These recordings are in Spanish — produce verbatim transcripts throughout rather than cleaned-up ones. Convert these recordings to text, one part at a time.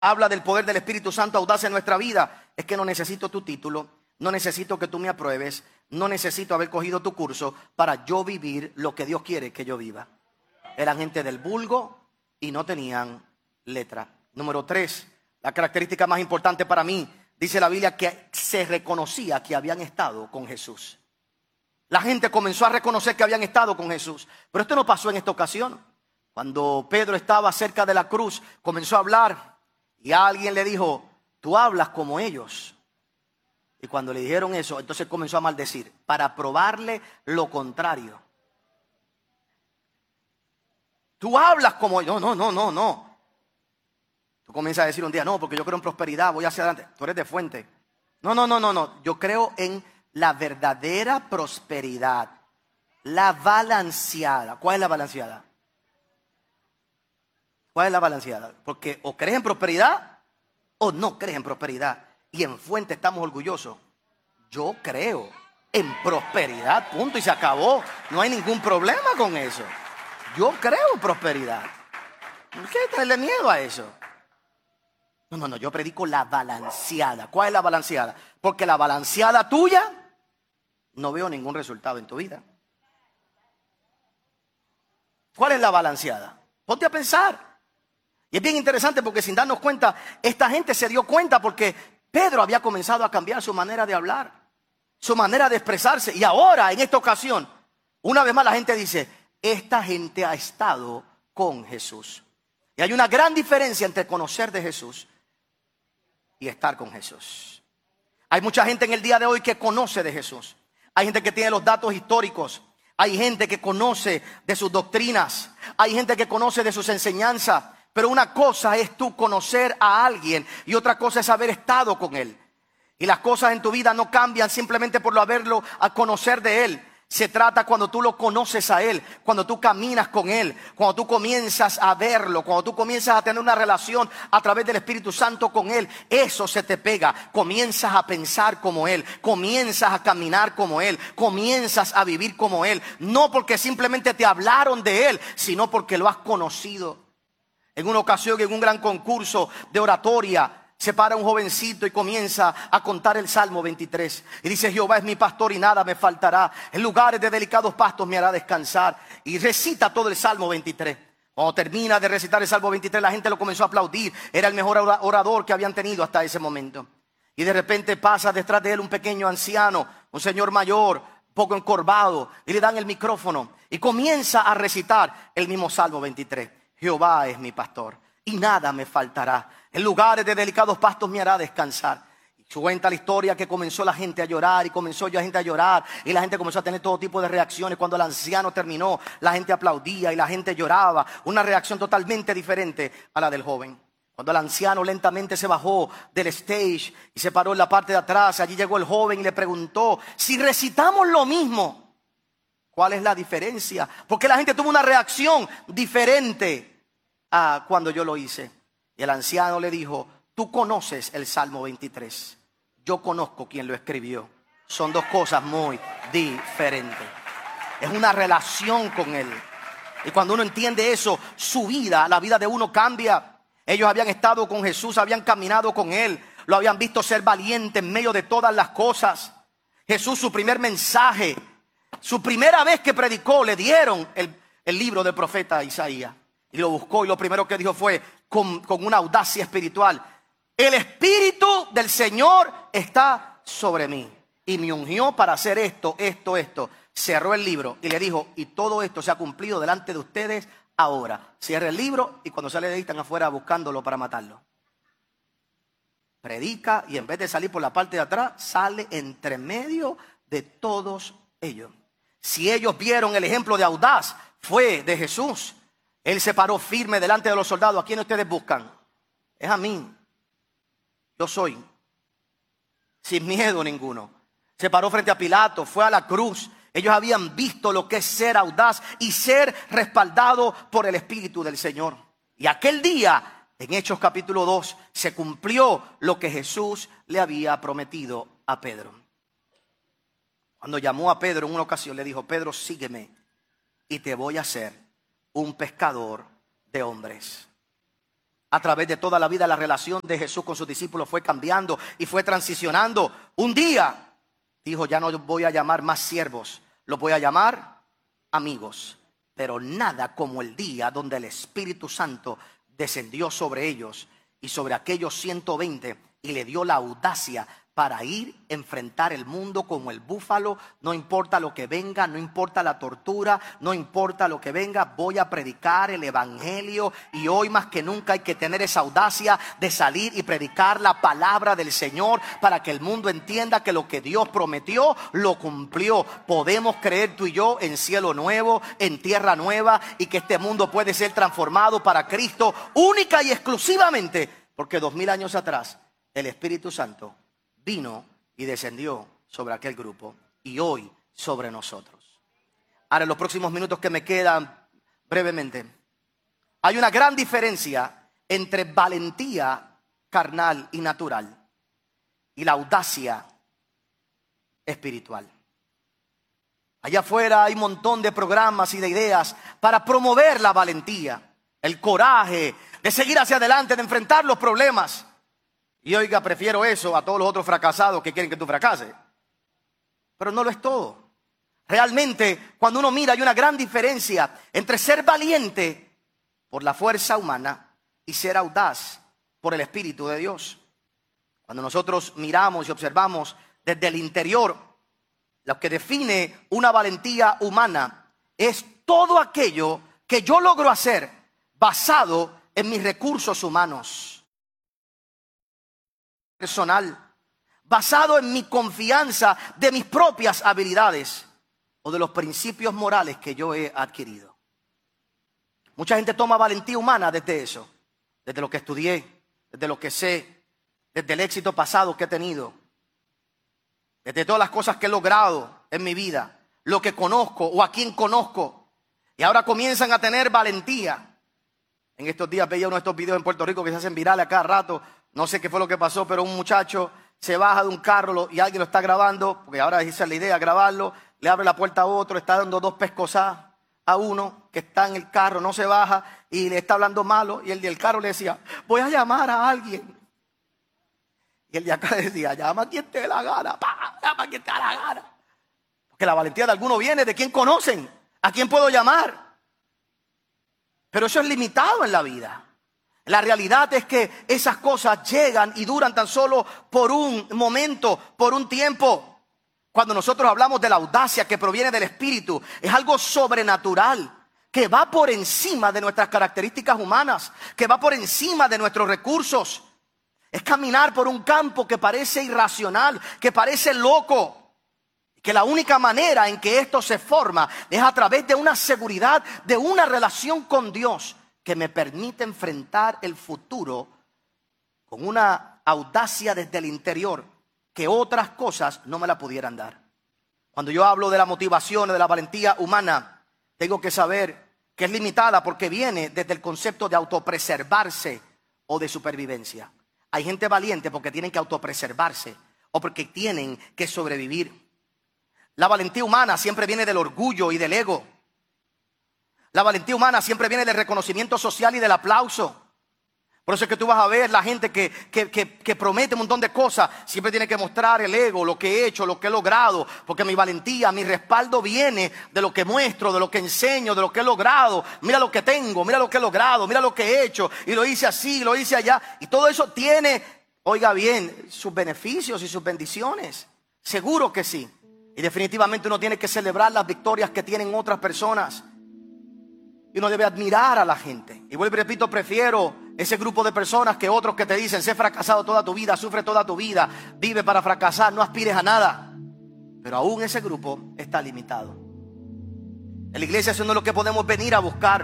habla del poder del Espíritu Santo audaz en nuestra vida, es que no necesito tu título, no necesito que tú me apruebes, no necesito haber cogido tu curso para yo vivir lo que Dios quiere que yo viva. Eran gente del vulgo y no tenían letra. Número tres, la característica más importante para mí, dice la Biblia que se reconocía que habían estado con Jesús. La gente comenzó a reconocer que habían estado con Jesús. Pero esto no pasó en esta ocasión. Cuando Pedro estaba cerca de la cruz, comenzó a hablar y alguien le dijo, tú hablas como ellos. Y cuando le dijeron eso, entonces comenzó a maldecir para probarle lo contrario. Tú hablas como ellos. No, no, no, no. Tú comienzas a decir un día, no, porque yo creo en prosperidad, voy hacia adelante. Tú eres de fuente. No, no, no, no, no. Yo creo en la verdadera prosperidad. La balanceada. ¿Cuál es la balanceada? ¿Cuál es la balanceada? Porque o crees en prosperidad o no crees en prosperidad. Y en Fuente estamos orgullosos. Yo creo en prosperidad, punto, y se acabó. No hay ningún problema con eso. Yo creo en prosperidad. ¿Por qué tenerle miedo a eso? No, no, no, yo predico la balanceada. ¿Cuál es la balanceada? Porque la balanceada tuya, no veo ningún resultado en tu vida. ¿Cuál es la balanceada? Ponte a pensar. Y es bien interesante porque sin darnos cuenta, esta gente se dio cuenta porque Pedro había comenzado a cambiar su manera de hablar, su manera de expresarse. Y ahora, en esta ocasión, una vez más la gente dice, esta gente ha estado con Jesús. Y hay una gran diferencia entre conocer de Jesús y estar con Jesús. Hay mucha gente en el día de hoy que conoce de Jesús. Hay gente que tiene los datos históricos. Hay gente que conoce de sus doctrinas. Hay gente que conoce de sus enseñanzas. Pero una cosa es tú conocer a alguien y otra cosa es haber estado con él. Y las cosas en tu vida no cambian simplemente por lo haberlo a conocer de él. Se trata cuando tú lo conoces a él, cuando tú caminas con él, cuando tú comienzas a verlo, cuando tú comienzas a tener una relación a través del Espíritu Santo con él. Eso se te pega. Comienzas a pensar como él, comienzas a caminar como él, comienzas a vivir como él. No porque simplemente te hablaron de él, sino porque lo has conocido. En una ocasión, en un gran concurso de oratoria, se para un jovencito y comienza a contar el Salmo veintitrés. Y dice, Jehová es mi pastor y nada me faltará. En lugares de delicados pastos me hará descansar. Y recita todo el Salmo veintitrés. Cuando termina de recitar el Salmo veintitrés, la gente lo comenzó a aplaudir. Era el mejor orador que habían tenido hasta ese momento. Y de repente pasa detrás de él un pequeño anciano, un señor mayor, un poco encorvado. Y le dan el micrófono. Y comienza a recitar el mismo Salmo veintitrés. Jehová es mi pastor y nada me faltará. En lugares de delicados pastos me hará descansar. Y cuenta la historia que comenzó la gente a llorar y comenzó la gente a llorar y la gente comenzó a tener todo tipo de reacciones. Cuando el anciano terminó, la gente aplaudía y la gente lloraba. Una reacción totalmente diferente a la del joven. Cuando el anciano lentamente se bajó del stage y se paró en la parte de atrás, allí llegó el joven y le preguntó, si recitamos lo mismo, ¿cuál es la diferencia? Porque la gente tuvo una reacción diferente a cuando yo lo hice. Y el anciano le dijo, tú conoces el Salmo veintitrés. Yo conozco quien lo escribió. Son dos cosas muy diferentes. Es una relación con él. Y cuando uno entiende eso, su vida, la vida de uno cambia. Ellos habían estado con Jesús, habían caminado con él. Lo habían visto ser valiente en medio de todas las cosas. Jesús, su primer mensaje, su primera vez que predicó, le dieron el, el libro del profeta Isaías. Y lo buscó y lo primero que dijo fue con, con una audacia espiritual, el Espíritu del Señor está sobre mí y me ungió para hacer esto, esto, esto. Cerró el libro y le dijo, y todo esto se ha cumplido delante de ustedes ahora. Cierra el libro y cuando sale de ahí están afuera buscándolo para matarlo. Predica y en vez de salir por la parte de atrás, sale entre medio de todos ellos. Si ellos vieron el ejemplo de audaz, fue de Jesús. Él se paró firme delante de los soldados. ¿A quién ustedes buscan? Es a mí. Yo soy. Sin miedo ninguno. Se paró frente a Pilato, fue a la cruz. Ellos habían visto lo que es ser audaz y ser respaldado por el Espíritu del Señor. Y aquel día, en Hechos capítulo dos, se cumplió lo que Jesús le había prometido a Pedro. Cuando llamó a Pedro en una ocasión, le dijo, Pedro, sígueme y te voy a hacer un pescador de hombres. A través de toda la vida la relación de Jesús con sus discípulos fue cambiando y fue transicionando. Un día dijo, ya no voy a llamar más siervos, los voy a llamar amigos. Pero nada como el día donde el Espíritu Santo descendió sobre ellos y sobre aquellos ciento veinte y le dio la audacia para ir a enfrentar el mundo como el búfalo. No importa lo que venga, no importa la tortura, no importa lo que venga, voy a predicar el evangelio. Y hoy más que nunca hay que tener esa audacia de salir y predicar la palabra del Señor para que el mundo entienda que lo que Dios prometió lo cumplió. Podemos creer tú y yo en cielo nuevo, en tierra nueva, y que este mundo puede ser transformado para Cristo única y exclusivamente porque dos mil años atrás el Espíritu Santo vino y descendió sobre aquel grupo y hoy sobre nosotros. Ahora, en los próximos minutos que me quedan, brevemente, hay una gran diferencia entre valentía carnal y natural y la audacia espiritual. Allá afuera hay un montón de programas y de ideas para promover la valentía, el coraje de seguir hacia adelante, de enfrentar los problemas. Y oiga, prefiero eso a todos los otros fracasados que quieren que tú fracases. Pero no lo es todo. Realmente, cuando uno mira, hay una gran diferencia entre ser valiente por la fuerza humana y ser audaz por el Espíritu de Dios. Cuando nosotros miramos y observamos desde el interior, lo que define una valentía humana es todo aquello que yo logro hacer basado en mis recursos humanos. Personal, basado en mi confianza de mis propias habilidades o de los principios morales que yo he adquirido. Mucha gente toma valentía humana desde eso, desde lo que estudié, desde lo que sé, desde el éxito pasado que he tenido, desde todas las cosas que he logrado en mi vida, lo que conozco o a quien conozco, y ahora comienzan a tener valentía. En estos días veía uno de estos videos en Puerto Rico que se hacen virales a cada rato. No sé qué fue lo que pasó, pero un muchacho se baja de un carro y alguien lo está grabando, porque ahora esa es la idea, grabarlo, le abre la puerta a otro, está dando dos pescosas a uno que está en el carro, no se baja y le está hablando malo, y el del carro le decía, voy a llamar a alguien. Y el de acá le decía, llama a quien te dé la gana, pa, llama a quien te dé la gana. Porque la valentía de alguno viene de quien conocen, a quién puedo llamar. Pero eso es limitado en la vida. La realidad es que esas cosas llegan y duran tan solo por un momento, por un tiempo. Cuando nosotros hablamos de la audacia que proviene del Espíritu, es algo sobrenatural, que va por encima de nuestras características humanas, que va por encima de nuestros recursos. Es caminar por un campo que parece irracional, que parece loco. Que la única manera en que esto se forma es a través de una seguridad, de una relación con Dios que me permite enfrentar el futuro con una audacia desde el interior que otras cosas no me la pudieran dar. Cuando yo hablo de la motivación, de la valentía humana, tengo que saber que es limitada porque viene desde el concepto de autopreservarse o de supervivencia. Hay gente valiente porque tienen que autopreservarse o porque tienen que sobrevivir. La valentía humana siempre viene del orgullo y del ego. La valentía humana siempre viene del reconocimiento social y del aplauso. Por eso es que tú vas a ver la gente que, que, que, que promete un montón de cosas. Siempre tiene que mostrar el ego, lo que he hecho, lo que he logrado. Porque mi valentía, mi respaldo viene de lo que muestro, de lo que enseño, de lo que he logrado. Mira lo que tengo, mira lo que he logrado, mira lo que he hecho. Y lo hice así, lo hice allá. Y todo eso tiene, oiga bien, sus beneficios y sus bendiciones. Seguro que sí. Y definitivamente uno tiene que celebrar las victorias que tienen otras personas. Y uno debe admirar a la gente. Y vuelvo y repito, prefiero ese grupo de personas que otros que te dicen, sé fracasado toda tu vida, sufre toda tu vida, vive para fracasar, no aspires a nada. Pero aún ese grupo está limitado. En la iglesia eso no es lo que podemos venir a buscar.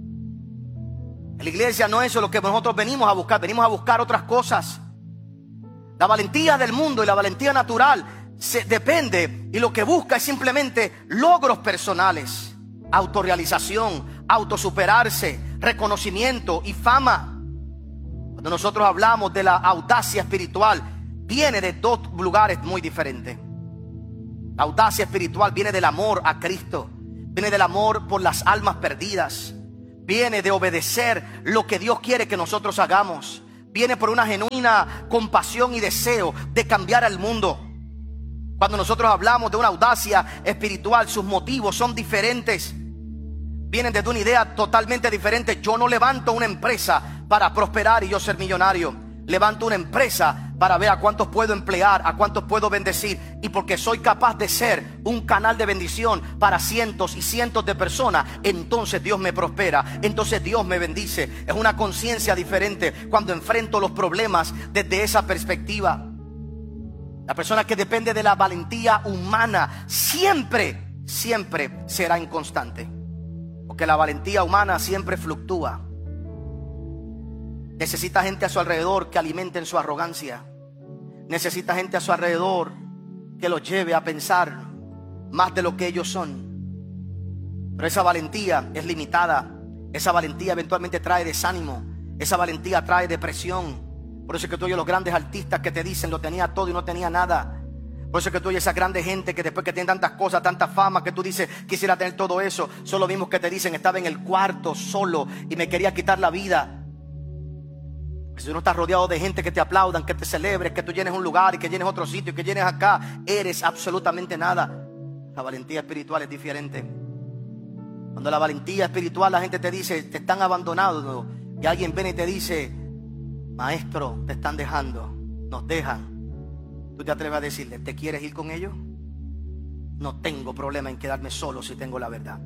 En la iglesia no es eso lo que nosotros venimos a buscar. Venimos a buscar otras cosas. La valentía del mundo y la valentía natural se depende, y lo que busca es simplemente logros personales, autorrealización, autosuperarse, reconocimiento y fama. Cuando nosotros hablamos de la audacia espiritual, viene de dos lugares muy diferentes. La audacia espiritual viene del amor a Cristo, viene del amor por las almas perdidas, viene de obedecer lo que Dios quiere que nosotros hagamos. Viene por una genuina compasión y deseo de cambiar al mundo. Cuando nosotros hablamos de una audacia espiritual, sus motivos son diferentes. Vienen desde una idea totalmente diferente. Yo no levanto una empresa para prosperar y yo ser millonario. Levanto una empresa para ver a cuántos puedo emplear, a cuántos puedo bendecir. Y porque soy capaz de ser un canal de bendición para cientos y cientos de personas, entonces Dios me prospera, entonces Dios me bendice. Es una conciencia diferente cuando enfrento los problemas desde esa perspectiva. La persona que depende de la valentía humana siempre, siempre será inconstante. Porque la valentía humana siempre fluctúa. Necesita gente a su alrededor que alimenten su arrogancia. Necesita gente a su alrededor que los lleve a pensar más de lo que ellos son. Pero esa valentía es limitada. Esa valentía eventualmente trae desánimo. Esa valentía trae depresión. Por eso es que tú oyes los grandes artistas que te dicen lo tenía todo y no tenía nada. Por eso es que tú oyes esa grande gente que después que tiene tantas cosas, tanta fama, que tú dices quisiera tener todo eso. Son los mismos que te dicen estaba en el cuarto solo y me quería quitar la vida. Si tú no estás rodeado de gente que te aplaudan, que te celebres, que tú llenes un lugar y que llenes otro sitio y que llenes acá, eres absolutamente nada. La valentía espiritual es diferente. Cuando la valentía espiritual la gente te dice te están abandonando y alguien viene y te dice maestro, te están dejando, nos dejan, tú te atreves a decirle, ¿te quieres ir con ellos? No tengo problema en quedarme solo si tengo la verdad.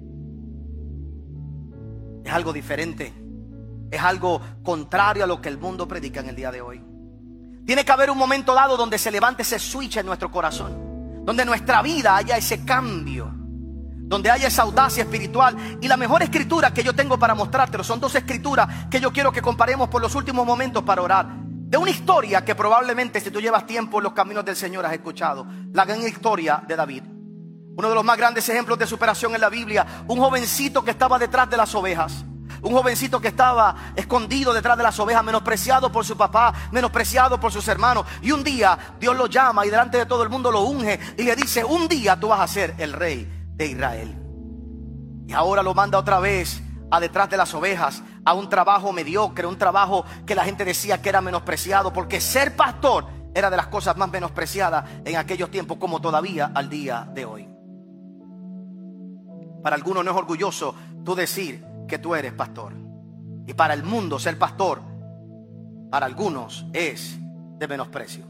Es algo diferente. Es algo contrario a lo que el mundo predica en el día de hoy. Tiene que haber un momento dado donde se levante ese switch en nuestro corazón, donde en nuestra vida haya ese cambio, donde haya esa audacia espiritual. Y la mejor escritura que yo tengo para mostrártelo son dos escrituras que yo quiero que comparemos por los últimos momentos para orar. De una historia que probablemente si tú llevas tiempo en los caminos del Señor has escuchado. La gran historia de David. Uno de los más grandes ejemplos de superación en la Biblia. Un jovencito que estaba detrás de las ovejas. Un jovencito que estaba escondido detrás de las ovejas, menospreciado por su papá, menospreciado por sus hermanos. Y un día Dios lo llama y delante de todo el mundo lo unge y le dice, un día tú vas a ser el rey de Israel. Y ahora lo manda otra vez a detrás de las ovejas, a un trabajo mediocre, un trabajo que la gente decía que era menospreciado, porque ser pastor era de las cosas más menospreciadas en aquellos tiempos, como todavía al día de hoy. Para algunos no es orgulloso tú decir que tú eres pastor. Y para el mundo ser pastor, para algunos es de menosprecio.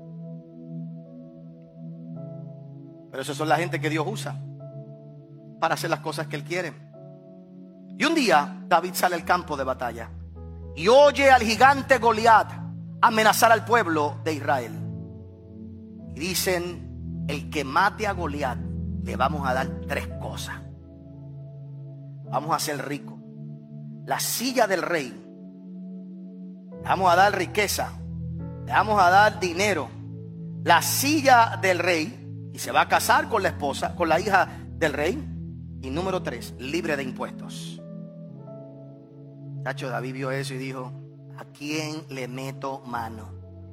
Pero esos son la gente que Dios usa para hacer las cosas que Él quiere. Y un día David sale al campo de batalla y oye al gigante Goliat amenazar al pueblo de Israel. Y dicen, el que mate a Goliat le vamos a dar tres cosas. Vamos a ser ricos. La silla del rey. Le vamos a dar riqueza. Le vamos a dar dinero. La silla del rey. Y se va a casar con la esposa, con la hija del rey. Y número tres, libre de impuestos. Chacho, David vio eso y dijo, ¿a quién le meto mano?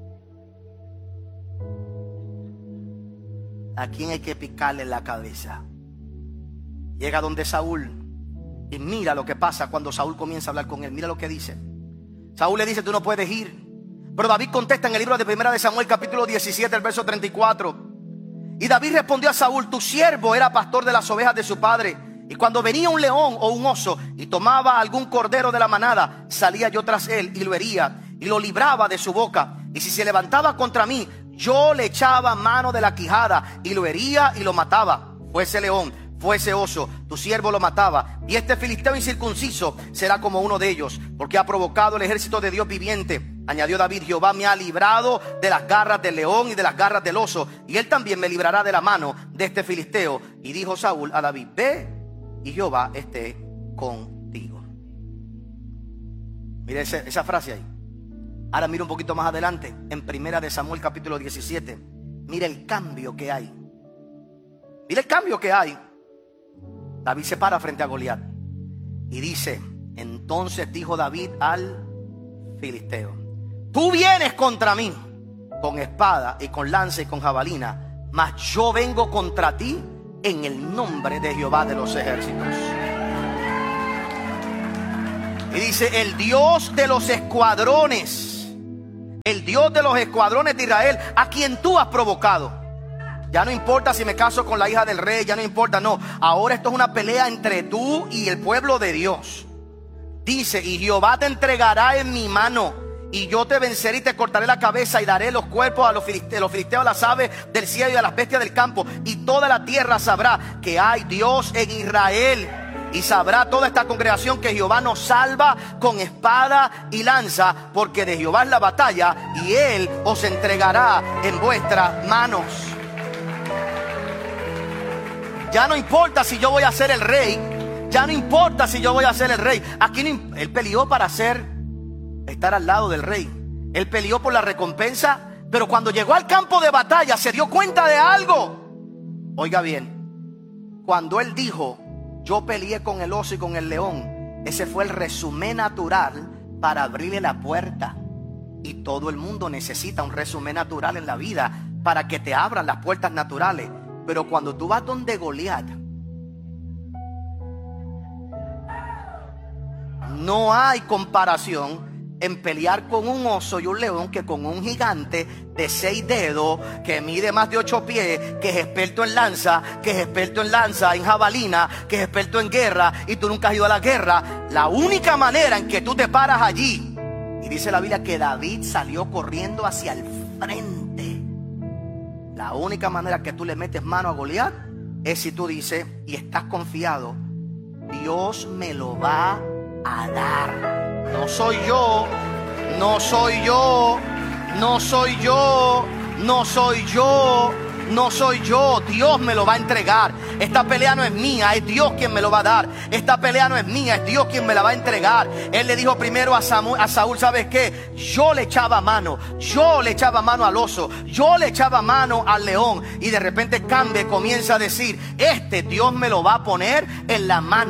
¿A quién hay que picarle la cabeza? Llega donde Saúl. Y mira lo que pasa cuando Saúl comienza a hablar con él. Mira lo que dice. Saúl le dice, tú no puedes ir. Pero David contesta en el libro de Primera de Samuel, capítulo diecisiete, el verso treinta y cuatro. Y David respondió a Saúl, tu siervo era pastor de las ovejas de su padre. Y cuando venía un león o un oso y tomaba algún cordero de la manada, salía yo tras él y lo hería y lo libraba de su boca. Y si se levantaba contra mí, yo le echaba mano de la quijada y lo hería y lo mataba. Fuese león, fuese oso, tu siervo lo mataba. Y este filisteo incircunciso será como uno de ellos, porque ha provocado el ejército de Dios viviente. Añadió David, Jehová me ha librado de las garras del león y de las garras del oso, y él también me librará de la mano de este filisteo. Y dijo Saúl a David, ve y Jehová esté contigo. Mira esa, esa frase ahí. Ahora mira un poquito más adelante, en Primera de Samuel capítulo diecisiete. Mira el cambio que hay. Mira el cambio que hay. David se para frente a Goliat y dice, entonces dijo David al filisteo, tú vienes contra mí con espada y con lanza y con jabalina, mas yo vengo contra ti en el nombre de Jehová de los ejércitos. Y dice, el Dios de los escuadrones, el Dios de los escuadrones de Israel, a quien tú has provocado. Ya no importa si me caso con la hija del rey, ya no importa, no. Ahora esto es una pelea entre tú y el pueblo de Dios. Dice, y Jehová te entregará en mi mano, y yo te venceré y te cortaré la cabeza y daré los cuerpos a los filisteos, los filisteos, a las aves del cielo y a las bestias del campo. Y toda la tierra sabrá que hay Dios en Israel. Y sabrá toda esta congregación que Jehová nos salva con espada y lanza, porque de Jehová es la batalla y Él os entregará en vuestras manos. Ya no importa si yo voy a ser el rey. Ya no importa si yo voy a ser el rey. Aquí no, Él peleó para ser, estar al lado del rey. Él peleó por la recompensa. Pero cuando llegó al campo de batalla se dio cuenta de algo. Oiga bien, cuando Él dijo, yo peleé con el oso y con el león, ese fue el resumen natural para abrirle la puerta. Y todo el mundo necesita un resumen natural en la vida para que te abran las puertas naturales. Pero cuando tú vas donde Goliat, no hay comparación en pelear con un oso y un león que con un gigante de seis dedos, que mide más de ocho pies, que es experto en lanza, que es experto en lanza, en jabalina, que es experto en guerra, y tú nunca has ido a la guerra. La única manera en que tú te paras allí, y dice la Biblia que David salió corriendo hacia el frente. La única manera que tú le metes mano a Goliat es si tú dices y estás confiado, Dios me lo va a dar. No soy yo, no soy yo, no soy yo, no soy yo, no soy yo. Dios me lo va a entregar. Esta pelea no es mía, es Dios quien me lo va a dar. Esta pelea no es mía, es Dios quien me la va a entregar. Él le dijo primero a, Samuel, a Saúl, ¿sabes qué? Yo le echaba mano, yo le echaba mano al oso, yo le echaba mano al león. Y de repente cambia, comienza a decir, este Dios me lo va a poner en la mano.